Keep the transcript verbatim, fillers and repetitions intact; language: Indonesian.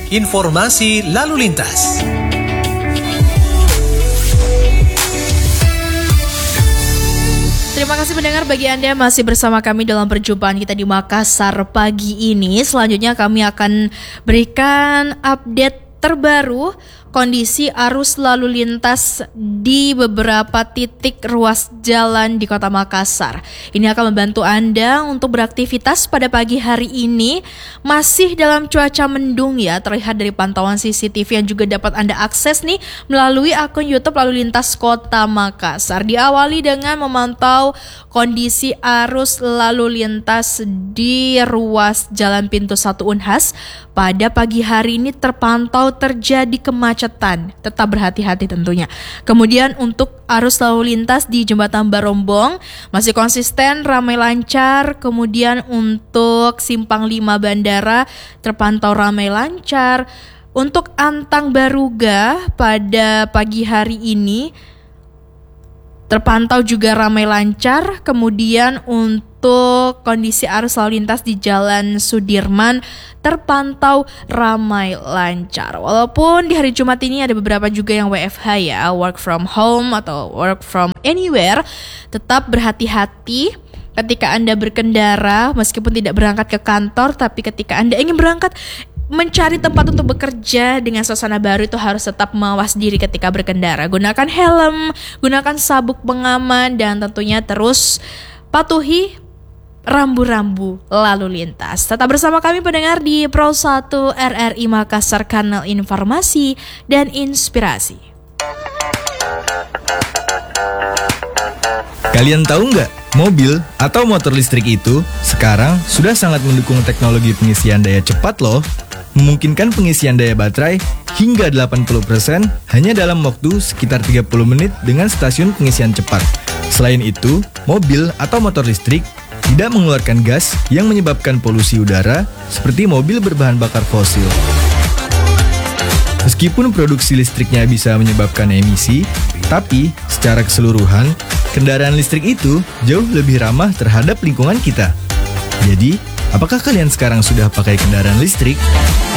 informasi lalu lintas. Terima kasih pendengar, bagi Anda masih bersama kami dalam perjumpaan kita di Makassar pagi ini. Selanjutnya kami akan berikan update terbaru kondisi arus lalu lintas di beberapa titik ruas jalan di Kota Makassar. Ini akan membantu Anda untuk beraktivitas pada pagi hari ini. Masih dalam cuaca mendung ya, terlihat dari pantauan C C T V yang juga dapat Anda akses nih melalui akun YouTube Lalu Lintas Kota Makassar. Diawali dengan memantau kondisi arus lalu lintas di ruas Jalan Pintu satu Unhas. Pada pagi hari ini terpantau terjadi kemacetan, tetap berhati-hati tentunya. Kemudian untuk arus lalu lintas di Jembatan Barombong masih konsisten ramai lancar. Kemudian untuk Simpang lima Bandara terpantau ramai lancar. Untuk Antang Baruga pada pagi hari ini terpantau juga ramai lancar. Kemudian untuk kondisi arus lalu lintas di Jalan Sudirman terpantau ramai lancar. Walaupun di hari Jumat ini ada beberapa juga yang W F H ya, work from home atau work from anywhere, tetap berhati-hati ketika Anda berkendara meskipun tidak berangkat ke kantor, tapi ketika Anda ingin berangkat mencari tempat untuk bekerja dengan suasana baru itu harus tetap mawas diri ketika berkendara. Gunakan helm, gunakan sabuk pengaman, dan tentunya terus patuhi rambu-rambu lalu lintas. Tetap bersama kami pendengar di Pro satu R R I Makassar, kanal informasi dan inspirasi. Kalian tahu nggak, mobil atau motor listrik itu sekarang sudah sangat mendukung teknologi pengisian daya cepat loh. Memungkinkan pengisian daya baterai hingga delapan puluh persen hanya dalam waktu sekitar tiga puluh menit dengan stasiun pengisian cepat. Selain itu, mobil atau motor listrik tidak mengeluarkan gas yang menyebabkan polusi udara seperti mobil berbahan bakar fosil. Meskipun produksi listriknya bisa menyebabkan emisi, tapi secara keseluruhan, kendaraan listrik itu jauh lebih ramah terhadap lingkungan kita. Jadi, apakah kalian sekarang sudah pakai kendaraan listrik?